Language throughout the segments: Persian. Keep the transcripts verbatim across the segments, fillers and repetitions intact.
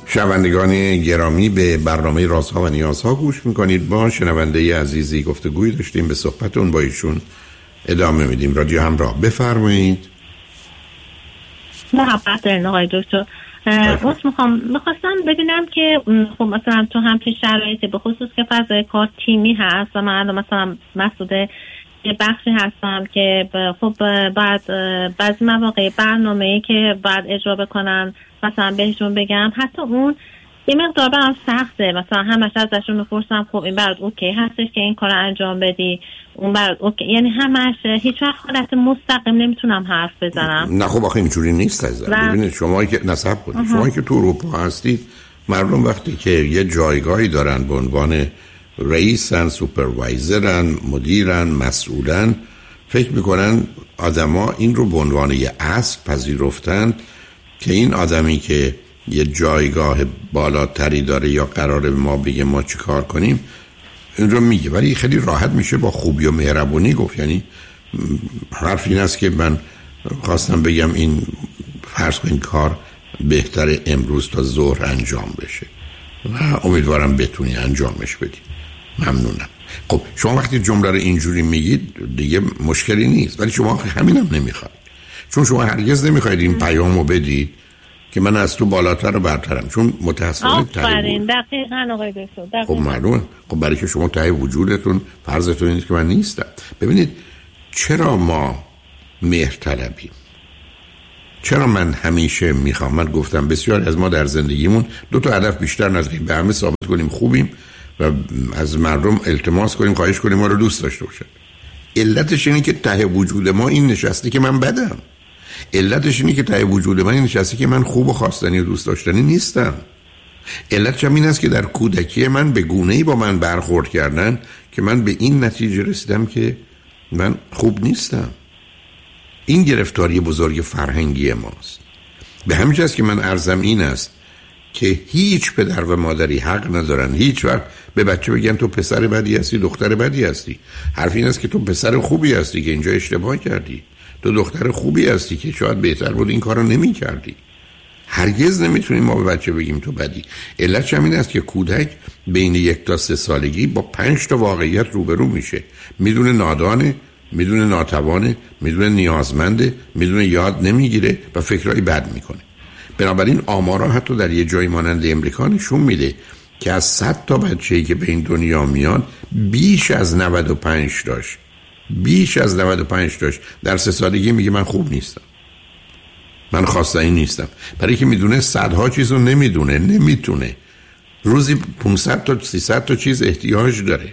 شنوندگان گرامی، به برنامه رازها و نیازها گوش میکنید. با شنونده عزیزی گفتگوی داشتیم، به صحبتون با ایشون ادامه میدیم. رادیو همراه، بفرمایید. محبت دارین آقای دکتر. اصلا میخوام میخواستم ببینم که خب مثلا تو همچین شرایطی، به خصوص که فضای کار تیمی هست و من مثلا مسئول یه بخشی هستم که خب بعد بعضی مواقع برنامه‌ای که بعد اجرا بکنم مثلا بهشون بگم، حتی اون یه مقدار برام سخته. مثلا همش ازشون میپرسم خب این برات اوکی هستش که این کار انجام بدی، اون برات اوکی، یعنی همش هیچ وقت حالت مستقیم نمیتونم حرف بزنم. نه خب آخه اینجوری نیست عزیزم. و... ببینید شما که نصب کنید، شما که تو اروپا هستید، مردم وقتی که یه جایگاهی دارن به عنوان رئیسن، سوپروایزرن، مدیرن، مسئولن، فکر میکنن آدما این رو به عنوان یه اصل پذیرفتن که این آدمی که یه جایگاه بالاتری داره یا قراره ما بگه ما چی کار کنیم این رو میگه. ولی خیلی راحت میشه با خوبی و مهربونی گفت. یعنی حرف این است که من خواستم بگم این فرض کن کار بهتره امروز تا ظهر انجام بشه و امیدوارم بتونی انجامش بدی، ممنونم. خب شما وقتی جمله رو اینجوری میگید دیگه مشکلی نیست، ولی شما همینم نمیخواید، چون شما هرگز نمیخواید این پیامو بدید که من از تو بالاتر و برترم، چون متأسفانه آفرین دقیقاً آقای دکتر. خب معلومه. خب برای که شما ته وجودتون فرضتون اینه که من نیستم. ببینید چرا ما مهرطلبیم؟ چرا من همیشه میخوام، من گفتم بسیاری از ما در زندگیمون دو تا هدف بیشتر نداریم، به همه ثابت کنیم خوبیم و از مردم التماس کنیم، خواهش کنیم ما رو دوست داشته باشن. علتش اینه که ته وجود ما این نشسته که من بدم. علتش اینه که ته وجود من این نشسته که من خوب و خواستنی و دوست داشتنی نیستم. علتش هم این است که در کودکی من به گونه‌ای با من برخورد کردن که من به این نتیجه رسیدم که من خوب نیستم. این گرفتاری بزرگ فرهنگی ماست. به همین جاست که من عرضم این است که هیچ پدر و مادری حق ندارن هیچ وقت به بچه بگن تو پسر بدی هستی، دختر بدی هستی. حرف این است که تو پسر خوبی هستی که اینجا اشتباه کردی، تو دختر خوبی هستی که شاید بهتر بود این کارو نمی کردی. هرگز نمیتونیم ما به بچه بگیم تو بدی. علتش همین است که کودک بین یک تا سه سالگی با پنج تا واقعیت روبرو میشه. میدونه نادانه، میدونه ناتوانه، میدونه نیازمنده، میدونه یاد نمیگیره و فکرهای بد میکنه. بنابراین آمارا حتی در یه جایی مانند امریکا نشون میده که از صد تا بچه‌ای که به این دنیا میان بیش از نود و پنج تاش بیش از نود و پنج تاش در سه سالگی میگه من خوب نیستم، من خواستنی نیستم. برای که میدونه صدها چیزو نمیدونه، نمیتونه. روزی پانصد تا سیصد تا چیز احتیاج داره.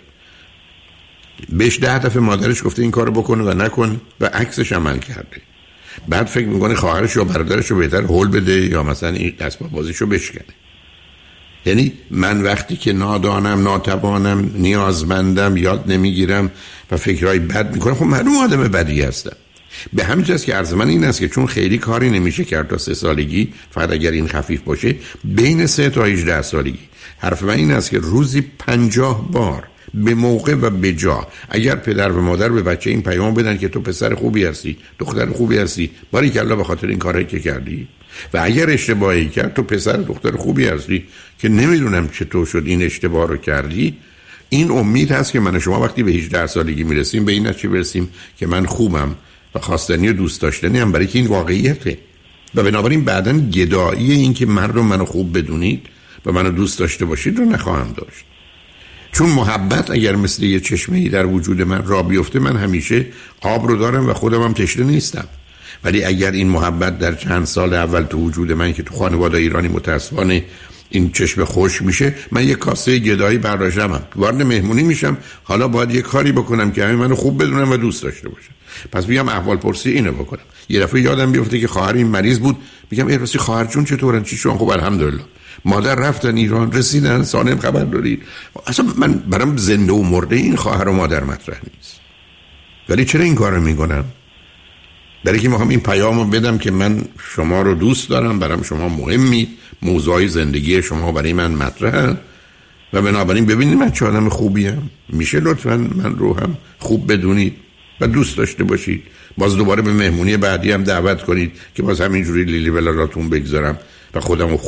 بهش ده دفعه مادرش گفته این کارو بکنه و نکن و عکسش عمل کرده. بعد فکر میکنه خواهرش یا برادرش رو بهتر هول بده یا مثلا این اسباب بازیشو بشکنه. یعنی من وقتی که نادانم، ناتوانم، نیازمندم، یاد نمیگیرم و فکرهای بد میکنم، خب معلوم آدم بدی هستم. به همین جاست که عرض من این است که چون خیلی کاری نمیشه کرد تا سه سالگی، فقط اگر این خفیف باشه، بین سه تا هجده سالگی حرف من این است که روزی پنجاه بار به موقع و به جا اگر پدر و مادر به بچه این پیام بدن که تو پسر خوبی هستی، دختر خوبی هستی، باریکلا به خاطر این کاری که کردی، و اگر اشتباهی کرد تو پسر دختر خوبی هستی که نمیدونم چطور شد این اشتباه رو کردی، این امید هست که من و شما وقتی به هجده سالگی میرسیم به این نتیجه برسیم که من خوبم و خواستنی و دوست داشتنی هم، برای که این واقعیته. و بنابراین بعداً گدایی این که مردم منو خوب بدونید و منو دوست داشته باشید رو نخواهم داشت. چون محبت اگر مثل یه چشمه‌ای در وجود من را بیفته، من همیشه آب رو دارم و خودم هم تشنه نیستم. ولی اگر این محبت در چند سال اول تو وجود من که تو خانواده ایرانی متاسفانه این چشم خوش میشه، من یه کاسه گدایی برداشتم، وارد مهمونی میشم، حالا باید یه کاری بکنم که همه منو خوب بدونن و دوست داشته باشن. پس میگم احوال پرسی اینو بکنم. یه دفعه یادم بیفته که خواهر این مریض بود، میگم ای راستی خواهر جون چطورن، چی شون؟ خب الحمدلله. مادر رفتن ایران، رسیدن، سالم خبر دارید. اصلا من برام زنده و مرده این خواهر و مادر مطرح نیست. ولی چرا این کارو میکنم؟ برای که میخوام این پیامو بدم که من شما رو دوست دارم، برام شما مهمید، موضوعی زندگی شما برای من مطرحه و بنابراین ببینید من چه آدم خوبیم. میشه لطفاً من رو هم خوب بدونید و دوست داشته باشید. باز دوباره به مهمونی بعدی هم دعوت کنید که باز همینجوری لیلی بلا راتون بگذارم و خودم رو خوب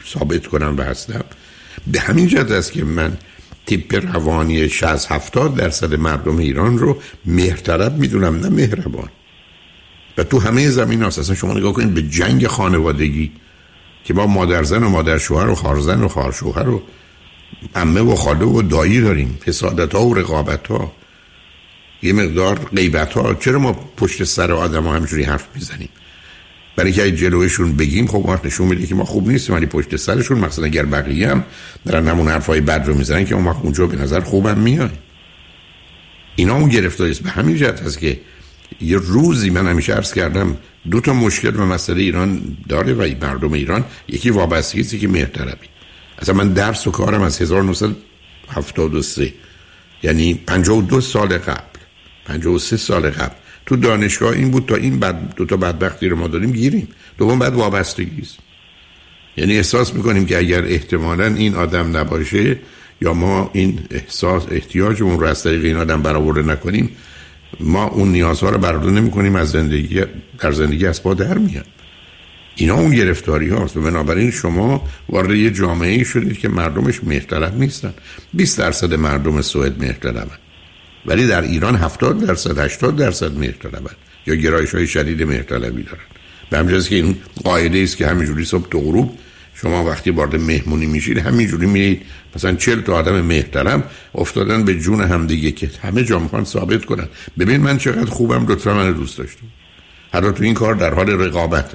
ثابت کنم و هستم. به همین جهت است که من تیپ روانی شصت هفتاد درصد مردم ایران رو مهرطلب میدونم، نه مهربان. و تو همه زمین هست. اصلا شما نگاه کنید به جنگ خانوادگی که با مادرزن و مادر شوهر و خارزن و خواهر شوهر و عمه و خاله و دایی داریم، حسادت ها و رقابت ها، یه مقدار غیبت ها. چرا ما پشت سر آدم ها همجوری حرف میزنیم؟ برای که جلوشون بگیم خب وقت نشون میده که ما خوب نیستیم، ولی پشت سرشون مثلا اگر بقیه هم دارن همون حرفای بد رو میزنن که اون وقت اونجا به نظر خوبم میاد. اینا اون گرفتاری است. به همین جهت هست که یه روزی من همیشه عرض کردم دو تا مشکل و مسئله ایران داره و مردم ایران، یکی وابستگی است که مهرطلبی. اصلا من درس و کارم از هزار و نهصد و هفتاد و سه، یعنی پنجاه و دو سال قبل، پنجاه و سه سال قبل تو دانشگاه این بود تا این بعد دو تا بدبختی رو ما داریم گیریم. دوم بعد وابستگی است. یعنی احساس میکنیم که اگر احتمالاً این آدم نباشه یا ما این احساس احتیاجمون رو از طریق این آدم برآورده نکنیم، ما اون نیازها رو برآورده نمی‌کنیم، از زندگی در زندگی از پا در میاد. اینا اون گرفتاری هاست. و بنابراین شما وارد یه جامعه‌ای شدید که مردمش مهرطلب نیستن. بیست درصد مردم سوئد مهرطلبن، ولی در ایران هفتاد درصد هشتاد درصد مهرطلبن یا گرایش‌های شدید مهرطلبی دارن. به همین جاست که این قاعده است که همینجوری صبح تا غروب شما وقتی وارد مهمونی میشید همینجوری میرید، مثلا چهل تا آدم محترم افتادن به جون همدیگه که همه جا میخوان ثابت کنن ببین من چقدر خوبم، لطفا منو دوست داشتم. حالا تو این کار در حال رقابته.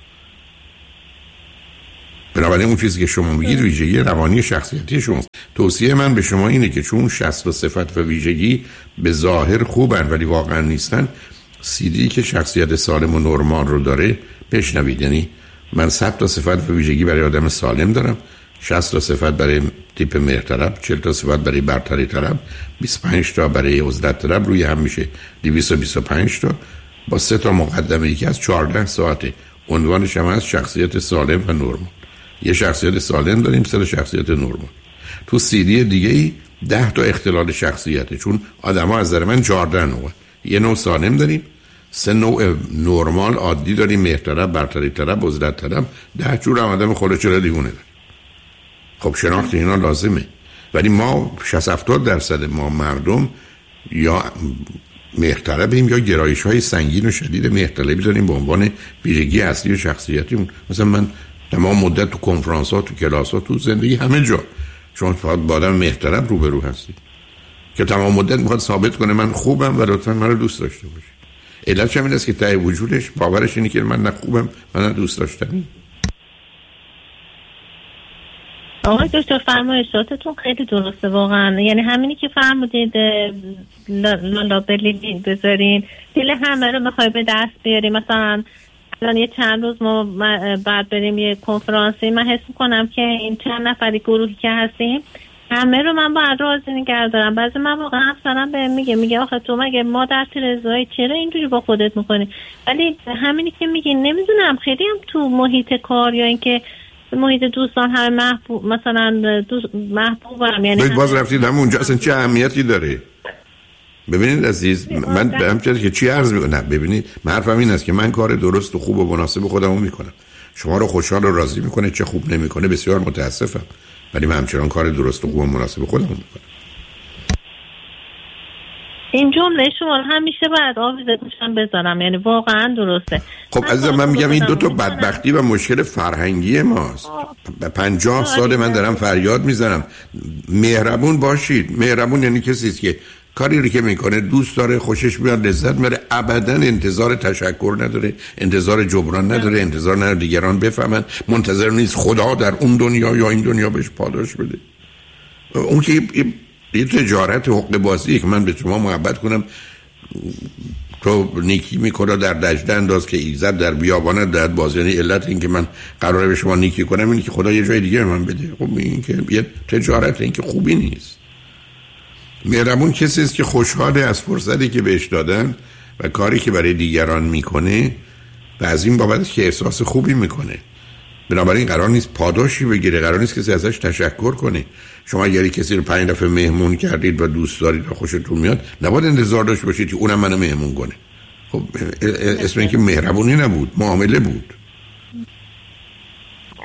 بنابراین اون چیزی که شما میگید ویژگی روانی شخصیتی شما. توصیه من به شما اینه که چون شصت و صفت و ویژگی به ظاهر خوبن ولی واقعا نیستن، سیدی که شخصیت سالم و نرمال رو داره بشنوید. یعنی من صد تا صفت و ویژگی برای آدم سالم دارم، شصت تا صفت برای تیپ مهرطلب، چهل تا صفت برای برتری طلب، بیست و پنج تا برای عزلت طلب، روی هم میشه دویست و بیست و پنج تا با سه تا مقدمه. یکی از چهارده ساعته. عنوانش هم از شخصیت سالم و نرمال. یه شخصیت سالم داریم، سه شخصیت نرمال. تو سیدی دیگه ای ده تا اختلال شخصیته، چون آدم‌ها از نظر من چهارده نوع. یه نوع سالم داریم، سه نوع نرمال عادی داریم، مهرطلب، برتری طلب، عزلت طلب، ده جور هم آدم خلوچره دیوونه داریم. خب شناخت اینا لازمه. ولی ما شصت هفتاد درصد ما مردم یا مهرطلبیم یا گرایش‌های سنگین و شدید مهرطلبی داریم به عنوان ویژگی اصلی شخصیتیمون. مثلا من تمام مدت تو کنفرانس‌ها، تو کلاس‌ها، تو زندگی همه جا شما فقط با آدم مهرطلب روبرو هستید که تمام مدت میخواد ثابت کنه من خوبم و لطفاً منو دوست داشته باشید. علتش همین است که ته وجودش باورش اینه که من نه خوبم، من نه دوست داشتنی. آقای دکتر فرمایشاتتون خیلی درسته واقعا. یعنی همینی که فرمودید لابلی بذارین دل همه رو میخوای به دست بیاریم. مثلا الان یه چند روز ما بعد بریم یه کنفرانسی، من حس میکنم که این چند نفری گروهی که هستیم همه رو من باید راضی نگه دارم. بعضی من واقعا همسرم به میگه میگه آخه تو مگه مادر ترزایی چرا اینجوری با خودت میکنی؟ ولی همینی که میگی نمیدونم خیلی هم تو محیط کار یا اینکه محیط دوستان همه محبوب، مثلا دوست محبوبم. یعنی باز رفتید هم اونجا اصلا چه اهمیتی داره؟ ببینید عزیز، من به همچنین که چی عرض میکنم، ببینید من حرفم این است که من کار درست و خوب و مناسب خودمو میکنم. شما رو خوشحال و راضی میکنه چه خوب نمیکنه بسیار متاسفم، ولی من همچنان کار درست و خوب و مناسب خودمو میکنم. این جمله شما همیشه باید آویزه گوشم بذارم، یعنی واقعا درسته. خب عزیزم من میگم این دو تا بدبختی و مشکل فرهنگی ماست. به پنجاه سال من دارم فریاد میزنم مهربون باشید. مهربون یعنی کسی که کاری رو که میکنه دوست داره، خوشش میاد، لذت میبره، ابدا انتظار تشکر نداره، انتظار جبران نداره، انتظار نداره دیگران بفهمن، منتظر نیست خدا در اون دنیا یا این دنیا بهش پاداش بده. اون که یه تجارت حقوق بازیه که من به شما محبت کنم تو نیکی میکنه در دجده انداز که ایزد در بیابانه در باز. یعنی علت این که من قراره به شما نیکی کنم اینه که خدا یه جای دیگه من بده. خب این که یه تجارت، این که خوبی نیست. مهربون کسی است که خوشحاله از فرصتی که بهش دادن و کاری که برای دیگران میکنه و از این بابت که احساس خوبی میکنه. بنابراین قرار نیست پاداشی بگیره، قرار نیست کسی ازش تشکر کنه. شما اگر کسی رو پنج دفعه مهمون کردید و دوست دارید و خوشتون میاد، نباید انتظار داشته باشید که اونم منو مهمون کنه. خب اسم این که مهربونی نبود، معامله بود.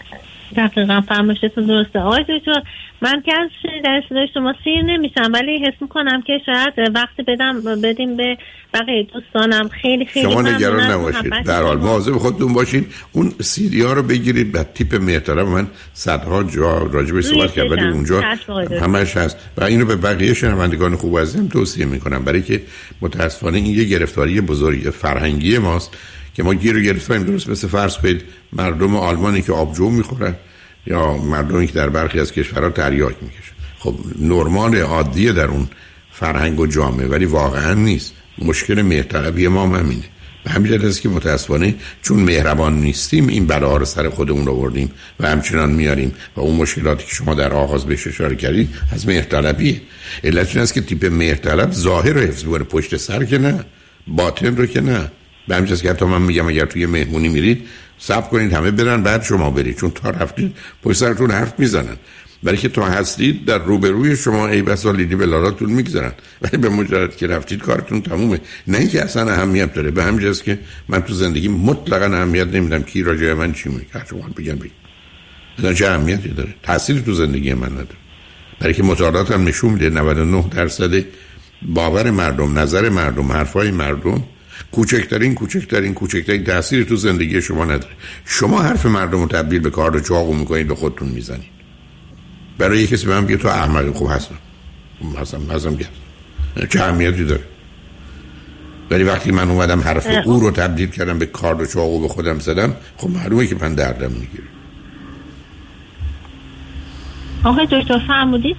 دقیقا فرمایشتون درسته آقای دکتر. من که از در صدای شما سیر نمیشم، ولی حس میکنم که شاید وقتی بدم بدیم به بقیه دوستانم. خیلی خیلی شما نگران نباشید، در حال مواظب خودتون باشید. اون سیدی ها رو بگیرید. به تیپ محترم من صدها جا راجع به صحبت کردم، ولی اونجا همش هست و اینو به بقیه شنوندگان خوب عزیزم توصیه میکنم، برای که متاسفانه این یه گرفتاری بزرگ فرهنگی ماست که ما گیر و گرفتاریم. درست مثل فرض کنید مردم آلمانی که آبجو میخورن یا مردمی که در برخی از کشورها تریاک میکشن. خب نرمال عادیه در اون فرهنگ و جامعه، ولی واقعا نیست. مشکل مهرطلبی ما همینه. به همین جهت است که متاسفانه چون مهربان نیستیم این بلا رو سر خودمون آوردیم و همچنان میاریم و اون مشکلاتی که شما در آغاز بهش اشاره کردید از مهرطلبیه. علت این است که تیپ مهرطلب ظاهر رو حفظ می‌کنه، پشت سر که نه، باطن رو که نه. به همین جهت که حتی من میگم اگر توی مهمونی میرید صبر کنید همه برن بعد شما برید، چون تا رفتید پشت سرتون حرف میزنن، برای که تا هستید در روبروی شما ای بسا لیدی به لالاتون میگذارن، ولی به مجرد که رفتید کارتون تمومه. نه اینکه اصلا اهمیت داره. به همین جاست که من تو زندگی مطلقا اهمیت نمیدم کی راجع من چی میگه، هر چی بگم بگم، اصلا چه اهمیتی داره، تأثیری تو زندگی من نداره. برای که مطالعات هم نشون میده نود و نه درصد باور مردم، نظر مردم، حرفای مردم کوچکترین کوچکترین کوچکترین تأثیری تو زندگی شما نداره. شما حرف مردم رو تبدیل به کار و چاقو میکنید، به خودتون میزنید. برای یک کسی به من بگه تو احمقی، خوب هستم هستم هستم گرد، چه اهمیتی داره؟ ولی وقتی من اومدم حرف او رو تبدیل کردم به کار و چاقو به خودم زدم، خب معلومه که من دردم میگیره. آقای دکتر فرمودید